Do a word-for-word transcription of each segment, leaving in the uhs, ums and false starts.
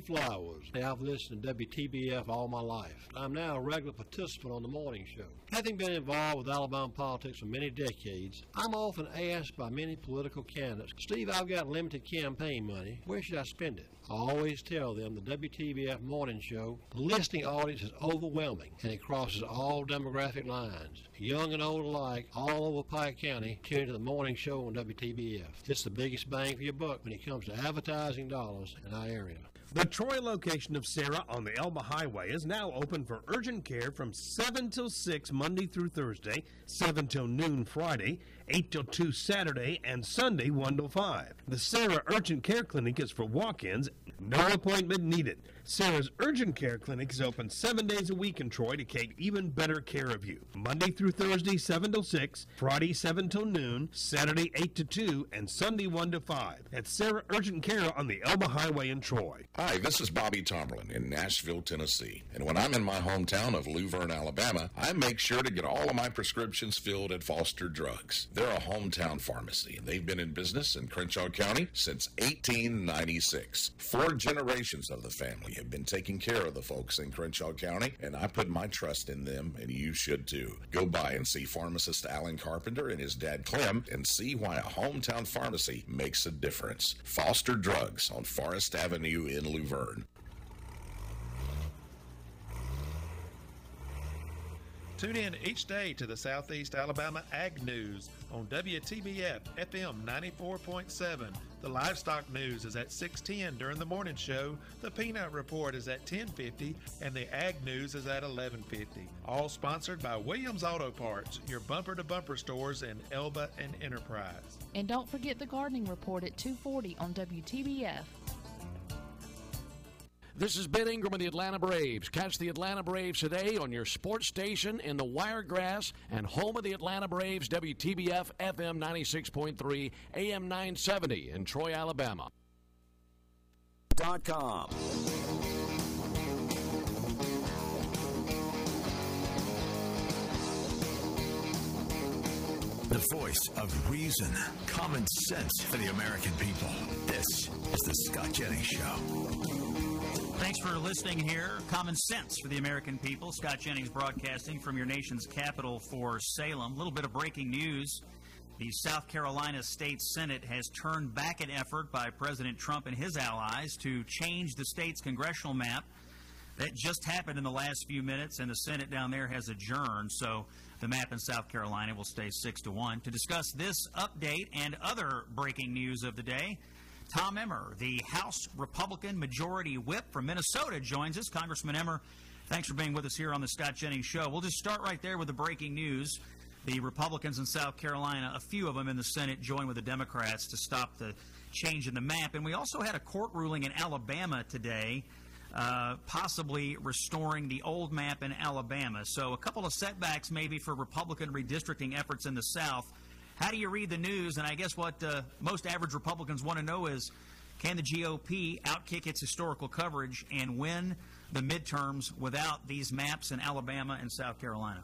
Keith Flowers. I've listened to W T B F all my life. I'm now a regular participant on the morning show. Having been involved with Alabama politics for many decades, I'm often asked by many political candidates, Steve, I've got limited campaign money. Where should I spend it? I always tell them the W T B F morning show, the listening audience is overwhelming, and it crosses all demographic lines. Young and old alike, all over Pike County, tune to the morning show on W T B F. It's the biggest bang for your buck when it comes to advertising dollars in our area. The Troy location of Sarah on the Elba Highway is now open for urgent care from seven till six Monday through Thursday, seven till noon Friday, eight till two Saturday, and Sunday one till five. The Sarah Urgent Care Clinic is for walk-ins, no appointment needed. Sarah's Urgent Care Clinic is open seven days a week in Troy to take even better care of you. Monday through Thursday, seven till six, Friday, seven till noon, Saturday, eight to two, and Sunday, one to five. At Sarah Urgent Care on the Elba Highway in Troy. Hi, this is Bobby Tomberlin in Nashville, Tennessee. And when I'm in my hometown of Luverne, Alabama, I make sure to get all of my prescriptions filled at Foster Drugs. They're a hometown pharmacy, and they've been in business in Crenshaw County since eighteen ninety-six. Four generations of the family have been taking care of the folks in Crenshaw County, and I put my trust in them, and you should too. Go by and see pharmacist Alan Carpenter and his dad Clem and see why a hometown pharmacy makes a difference. Foster Drugs on Forest Avenue in Luverne. Tune in each day to the Southeast Alabama Ag News on W T B F F M ninety-four point seven. The Livestock News is at six ten during the morning show. The Peanut Report is at ten fifty, and the Ag News is at eleven fifty. All sponsored by Williams Auto Parts, your bumper-to-bumper stores in Elba and Enterprise. And don't forget the Gardening Report at two forty on W T B F. This is Ben Ingram of the Atlanta Braves. Catch the Atlanta Braves today on your sports station in the Wiregrass and home of the Atlanta Braves, W T B F F M ninety-six point three, A M nine seventy in Troy, Alabama. Dot com. The voice of reason, common sense for the American people. This is the Scott Jennings Show. Thanks for listening here. Common sense for the American people. Scott Jennings broadcasting from your nation's capital for Salem. A little bit of breaking news. The South Carolina State Senate has turned back an effort by President Trump and his allies to change the state's congressional map. That just happened in the last few minutes, and the Senate down there has adjourned. So the map in South Carolina will stay six to one. To discuss this update and other breaking news of the day, Tom Emmer, the House Republican Majority Whip from Minnesota, joins us. Congressman Emmer, thanks for being with us here on the Scott Jennings Show. We'll just start right there with the breaking news. The Republicans in South Carolina, a few of them in the Senate, joined with the Democrats to stop the change in the map. And we also had a court ruling in Alabama today, uh, possibly restoring the old map in Alabama. So a couple of setbacks maybe for Republican redistricting efforts in the South. How do you read the news? And I guess what uh, most average Republicans want to know is, can the G O P outkick its historical coverage and win the midterms without these maps in Alabama and South Carolina?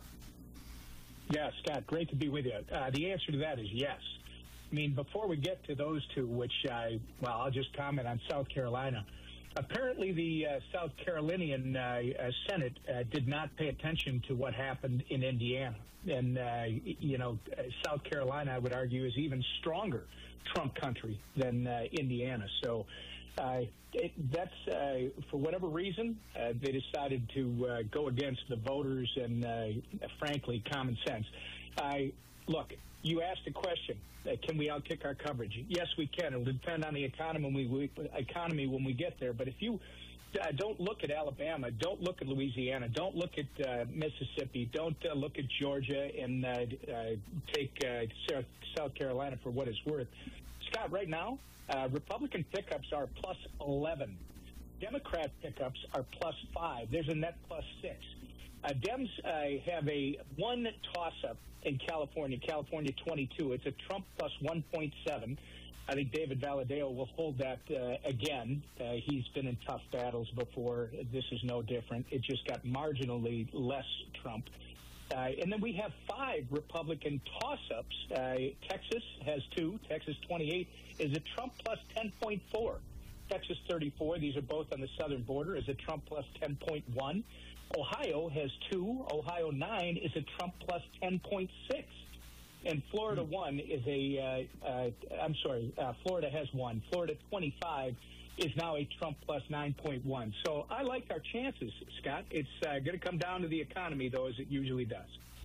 Yeah, Scott, great to be with you. Uh, the answer to that is yes. I mean, before we get to those two, which I, well, I'll just comment on South Carolina. Apparently, the uh, South Carolinian uh, uh, Senate uh, did not pay attention to what happened in Indiana. And, uh, you know, South Carolina, I would argue, is even stronger Trump country than uh, Indiana. So uh, it, that's, uh, for whatever reason, uh, they decided to uh, go against the voters and, uh, frankly, common sense. Uh, look, you asked a question. Uh, can we outkick our coverage? Yes, we can. It will depend on the economy when we, economy when we get there. But if you uh, don't look at Alabama, don't look at Louisiana, don't look at uh, Mississippi, don't uh, look at Georgia, and uh, uh, take uh, South Carolina for what it's worth. Scott, right now, uh, Republican pickups are plus eleven. Democrat pickups are plus five. There's a net plus six. Uh, Dems uh, have a one toss-up in California, California twenty-two. It's a Trump plus one point seven. I think David Valadao will hold that uh, again. Uh, he's been in tough battles before. This is no different. It just got marginally less Trump. Uh, and then we have five Republican toss-ups. Uh, Texas has two. Texas twenty-eight is a Trump plus ten point four. Texas thirty-four. These are both on the southern border, is a Trump plus ten point one. Ohio has two. Ohio nine is a Trump plus ten point six. And Florida one is a, uh, uh, I'm sorry, uh, Florida has one. Florida twenty-five is now a Trump plus nine point one. So I like our chances, Scott. It's uh, going to come down to the economy, though, as it usually does.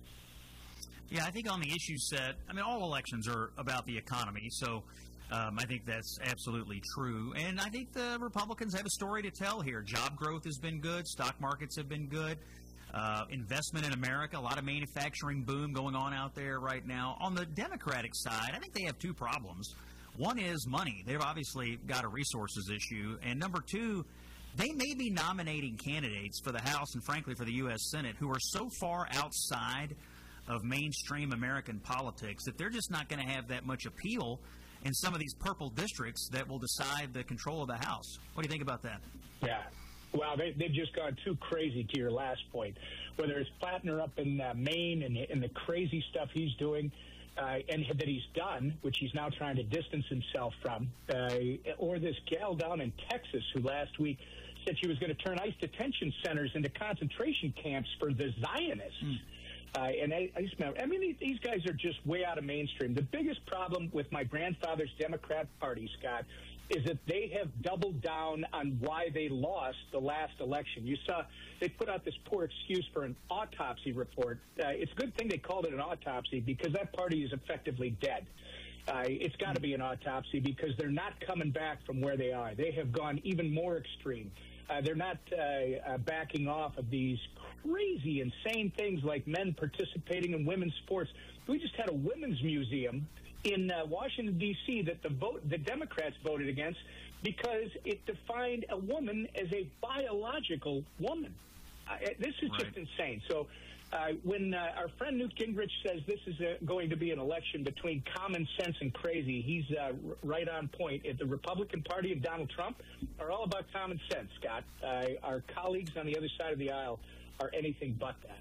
Yeah, I think on the issue set, I mean, all elections are about the economy, so um, I think that's absolutely true. And I think the Republicans have a story to tell here. Job growth has been good. Stock markets have been good. Uh, investment in America, a lot of manufacturing boom going on out there right now. On the Democratic side, I think they have two problems. One is money. They've obviously got a resources issue. And number two, they may be nominating candidates for the House and, frankly, for the U S Senate who are so far outside of mainstream American politics that they're just not going to have that much appeal in some of these purple districts that will decide the control of the House. What do you think about that? Yeah. Well, they, they've just gone too crazy to your last point. Whether it's Plattner up in uh, Maine and, and the crazy stuff he's doing uh, and that he's done, which he's now trying to distance himself from, uh, or this gal down in Texas who last week said she was going to turn ICE detention centers into concentration camps for the Zionists. Mm. Uh, and I, I just remember, I mean, these guys are just way out of mainstream. The biggest problem with my grandfather's Democrat Party, Scott, is that they have doubled down on why they lost the last election. You saw they put out this poor excuse for an autopsy report. Uh, it's a good thing they called it an autopsy because that party is effectively dead. Uh, it's got to be an autopsy because they're not coming back from where they are. They have gone even more extreme. Uh, they're not uh, uh, backing off of these crazy, insane things like men participating in women's sports. We just had a women's museum in uh, Washington, D C that the vote the Democrats voted against because it defined a woman as a biological woman. Uh, this is right. just insane. So uh, when uh, our friend Newt Gingrich says this is uh, going to be an election between common sense and crazy, he's uh, r- right on point. The Republican Party and Donald Trump are all about common sense, Scott. Uh, our colleagues on the other side of the aisle are anything but that.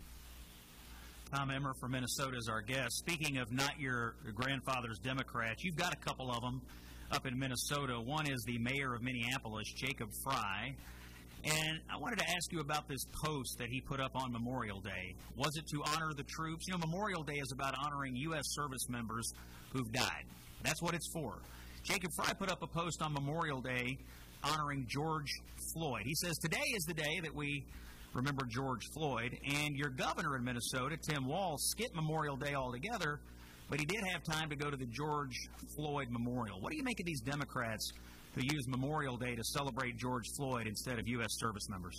Tom Emmer from Minnesota is our guest. Speaking of not your grandfather's Democrats, you've got a couple of them up in Minnesota. One is the mayor of Minneapolis, Jacob Frey. And I wanted to ask you about this post that he put up on Memorial Day. Was it to honor the troops? You know, Memorial Day is about honoring U S service members who've died. That's what it's for. Jacob Frey put up a post on Memorial Day honoring George Floyd. He says, today is the day that we remember George Floyd, and your governor in Minnesota, Tim Walz, skipped Memorial Day altogether, but he did have time to go to the George Floyd Memorial. What do you make of these Democrats who use Memorial Day to celebrate George Floyd instead of U S service members?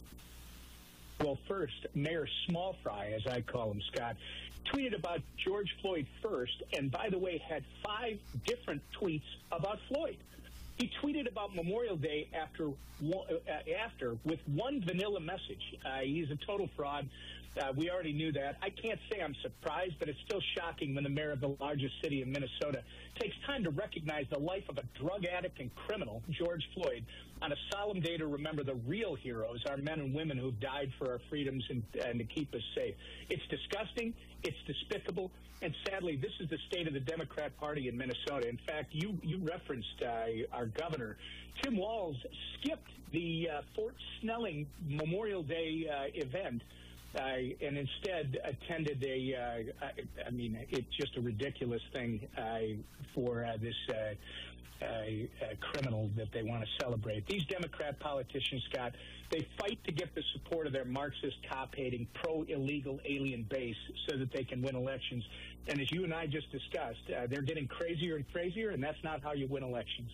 Well, first, Mayor Small Fry, as I call him, Scott, tweeted about George Floyd first, and by the way, had five different tweets about Floyd. He tweeted about Memorial Day after uh, after with one vanilla message. Uh, he's a total fraud. Uh, we already knew that. I can't say I'm surprised, but it's still shocking when the mayor of the largest city in Minnesota takes time to recognize the life of a drug addict and criminal, George Floyd, on a solemn day to remember the real heroes, our men and women who died for our freedoms and, and to keep us safe. It's disgusting. It's despicable. And sadly, this is the state of the Democrat Party in Minnesota. In fact, you, you referenced uh, our governor. Tim Walz skipped the uh, Fort Snelling Memorial Day uh, event uh, and instead attended a, uh, I mean, it's just a ridiculous thing uh, for uh, this uh, uh, uh, criminal that they want to celebrate. These Democrat politicians, Scott, they fight to get the support of their Marxist, cop-hating, pro-illegal alien base so that they can win elections. And as you and I just discussed, uh, they're getting crazier and crazier, and that's not how you win elections.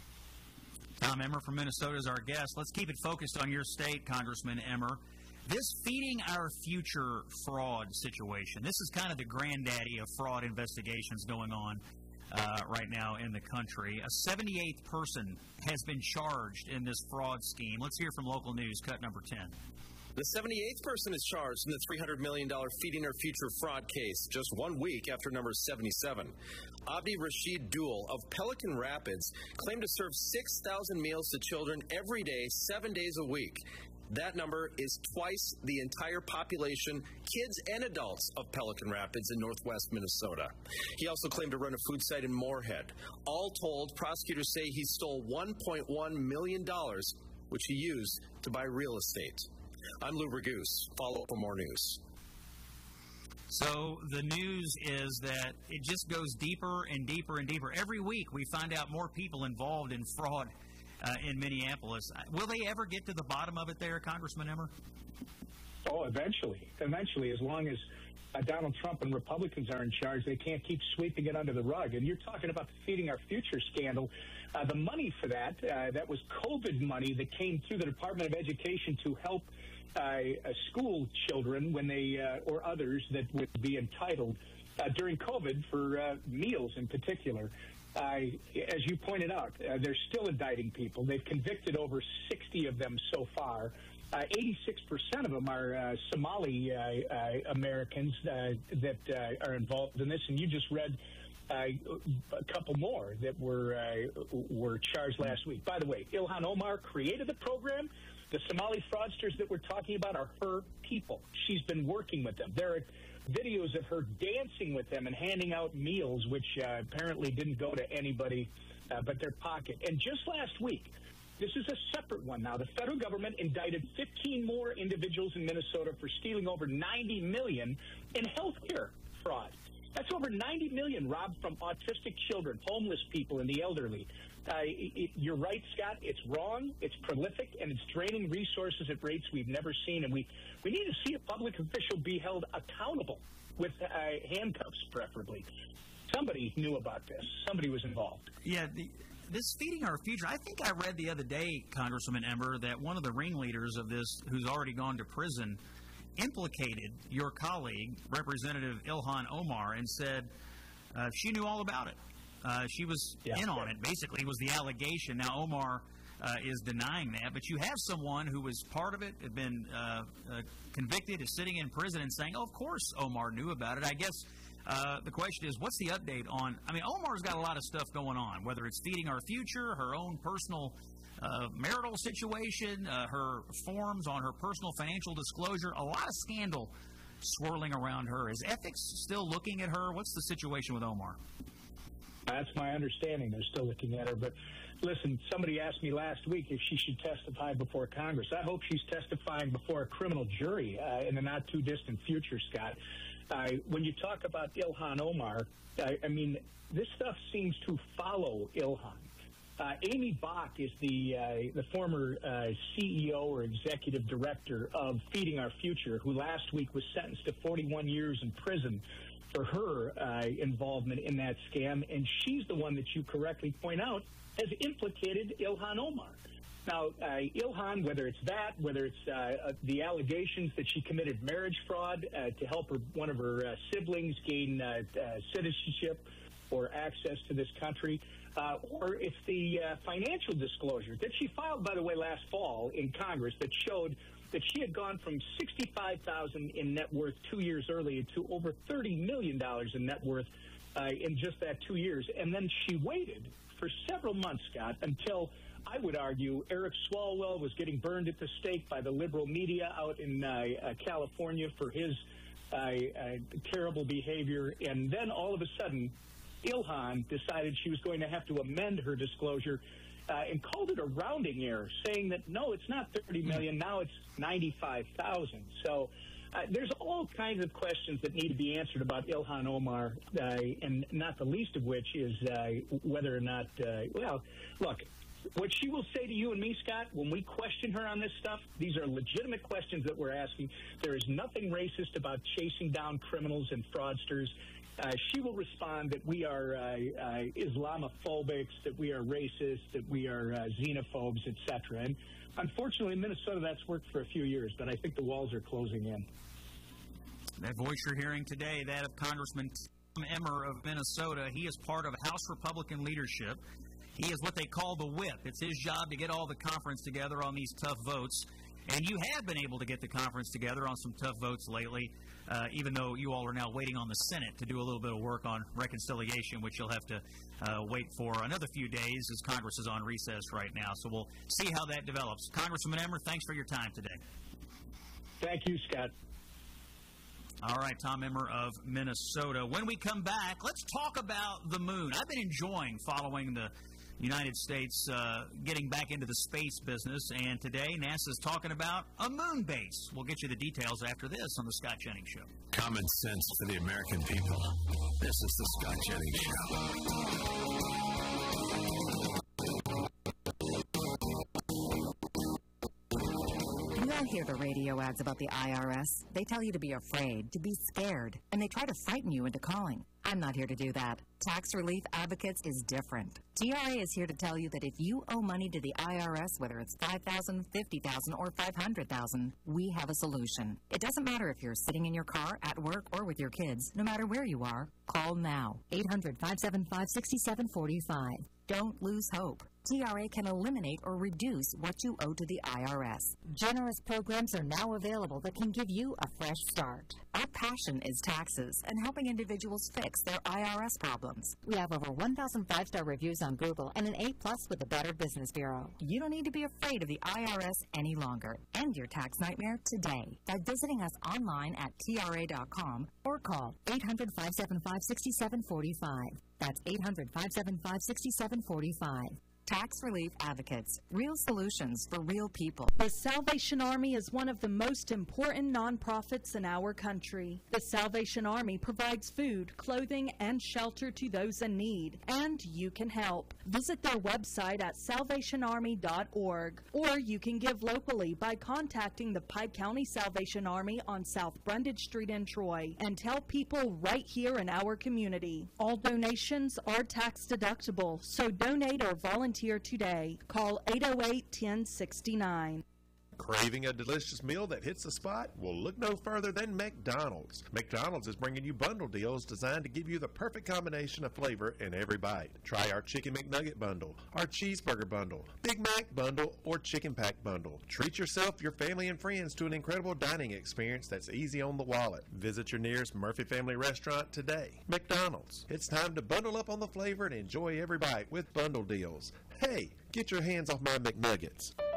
Tom Emmer from Minnesota is our guest. Let's keep it focused on your state, Congressman Emmer. This feeding our future fraud situation, this is kind of the granddaddy of fraud investigations going on uh, right now in the country. A seventy-eighth person has been charged in this fraud scheme. Let's hear from local news, cut number ten. The seventy-eighth person is charged in the three hundred million dollars Feeding Our Future fraud case, just one week after number seventy-seven. Abdi Rashid Dul of Pelican Rapids claimed to serve six thousand meals to children every day, seven days a week. That number is twice the entire population, kids and adults, of Pelican Rapids in northwest Minnesota. He also claimed to run a food site in Moorhead. All told, prosecutors say he stole one point one million dollars, which he used to buy real estate. I'm Lou Raguse. Follow for more news. So the news is that it just goes deeper and deeper and deeper. Every week we find out more people involved in fraud uh, in Minneapolis. Will they ever get to the bottom of it there, Congressman Emmer? Oh, eventually. Eventually, as long as uh, Donald Trump and Republicans are in charge, they can't keep sweeping it under the rug. And you're talking about the Feeding Our Future scandal. Uh, the money for that, uh, that was COVID money that came through the Department of Education to help Uh, uh, school children when they uh, or others that would be entitled uh, during COVID for uh, meals in particular. Uh, as you pointed out, uh, they're still indicting people. They've convicted over sixty of them so far. Uh, eighty-six percent of them are uh, Somali uh, uh, Americans uh, that uh, are involved in this, and you just read Uh, a couple more that were uh, were charged last week. By the way, Ilhan Omar created the program. The Somali fraudsters that we're talking about are her people. She's been working with them. There are videos of her dancing with them and handing out meals, which uh, apparently didn't go to anybody uh, but their pocket. And just last week, this is a separate one now, the federal government indicted fifteen more individuals in Minnesota for stealing over ninety million dollars in health care fraud. That's over ninety million dollars robbed from autistic children, homeless people, and the elderly. Uh, it, you're right, Scott. It's wrong, it's prolific, and it's draining resources at rates we've never seen. And we, we need to see a public official be held accountable with uh, handcuffs, preferably. Somebody knew about this. Somebody was involved. Yeah, the, this Feeding Our Future, I think I read the other day, Congressman Emmer, that one of the ringleaders of this, who's already gone to prison, implicated your colleague, Representative Ilhan Omar, and said uh, she knew all about it. Uh, she was yeah, in on yeah. it, basically, was the allegation. Now, Omar uh, is denying that, but you have someone who was part of it, had been uh, uh, convicted, is sitting in prison and saying, oh, of course Omar knew about it. I guess uh, the question is, what's the update on, I mean, Omar's got a lot of stuff going on, whether it's Feeding Our Future, her own personal Uh, marital situation, uh, her forms on her personal financial disclosure, a lot of scandal swirling around her. Is ethics still looking at her? What's the situation with Omar? That's my understanding. They're still looking at her. But listen, somebody asked me last week if she should testify before Congress. I hope she's testifying before a criminal jury uh, in the not-too-distant future, Scott. Uh, when you talk about Ilhan Omar, I, I mean, this stuff seems to follow Ilhan. Uh, Amy Bach is the uh, the former uh, C E O or executive director of Feeding Our Future, who last week was sentenced to forty-one years in prison for her uh, involvement in that scam. And she's the one that you correctly point out has implicated Ilhan Omar. Now, uh, Ilhan, whether it's that, whether it's uh, uh, the allegations that she committed marriage fraud uh, to help her, one of her uh, siblings gain uh, uh, citizenship or access to this country, uh, or it's the uh, financial disclosure that she filed, by the way, last fall in Congress that showed that she had gone from sixty-five thousand dollars in net worth two years earlier to over thirty million dollars in net worth uh, in just that two years. And then she waited for several months, Scott, until, I would argue, Eric Swalwell was getting burned at the stake by the liberal media out in uh, uh, California for his uh, uh, terrible behavior. And then all of a sudden, Ilhan decided she was going to have to amend her disclosure uh, and called it a rounding error, saying that, no, it's not thirty million dollars, now it's ninety-five thousand dollars. So uh, there's all kinds of questions that need to be answered about Ilhan Omar, uh, and not the least of which is uh, whether or not, uh, well, look, what she will say to you and me, Scott, when we question her on this stuff, these are legitimate questions that we're asking. There is nothing racist about chasing down criminals and fraudsters. Uh, she will respond that we are uh, uh, Islamophobics, that we are racist, that we are uh, xenophobes, et cetera. And unfortunately, in Minnesota, that's worked for a few years, but I think the walls are closing in. That voice you're hearing today, that of Congressman Tom Emmer of Minnesota, he is part of House Republican leadership. He is what they call the whip. It's his job to get all the conference together on these tough votes. And you have been able to get the conference together on some tough votes lately, uh, even though you all are now waiting on the Senate to do a little bit of work on reconciliation, which you'll have to uh, wait for another few days as Congress is on recess right now. So we'll see how that develops. Congressman Emmer, thanks for your time today. Thank you, Scott. All right, Tom Emmer of Minnesota. When we come back, let's talk about the moon. I've been enjoying following the United States uh, getting back into the space business, and today NASA's talking about a moon base. We'll get you the details after this on the Scott Jennings Show. Common sense for the American people. This is the Scott Jennings Show. You don't hear the radio ads about the I R S. They tell you to be afraid, to be scared, and they try to frighten you into calling. I'm not here to do that. Tax Relief Advocates is different. T R A is here to tell you that if you owe money to the I R S, whether it's five thousand dollars, fifty thousand dollars, or five hundred thousand dollars, we have a solution. It doesn't matter if you're sitting in your car, at work, or with your kids. No matter where you are, call now. eight hundred, five seven five, six seven four five. Don't lose hope. T R A can eliminate or reduce what you owe to the I R S. Generous programs are now available that can give you a fresh start. Our passion is taxes and helping individuals fix their I R S problems. We have over one thousand five-star reviews on Google and an A plus with the Better Business Bureau. You don't need to be afraid of the I R S any longer. End your tax nightmare today by visiting us online at T R A dot com or call eight hundred, five seven five, six seven four five. That's eight hundred, five seven five, six seven four five. Tax Relief Advocates. Real solutions for real people. The Salvation Army is one of the most important nonprofits in our country. The Salvation Army provides food, clothing, and shelter to those in need, and you can help. Visit their website at salvation army dot org, or you can give locally by contacting the Pike County Salvation Army on South Brundage Street in Troy, and tell people right here in our community. All donations are tax deductible, so donate or volunteer today. Call eight oh eight, one oh six nine. Craving a delicious meal that hits the spot? Well, look no further than McDonald's. McDonald's is bringing you bundle deals designed to give you the perfect combination of flavor in every bite. Try our Chicken McNugget bundle, our Cheeseburger bundle, Big Mac bundle, or Chicken Pack bundle. Treat yourself, your family, and friends to an incredible dining experience that's easy on the wallet. Visit your nearest Murphy Family Restaurant today. McDonald's. It's time to bundle up on the flavor and enjoy every bite with bundle deals. Hey, get your hands off my McNuggets.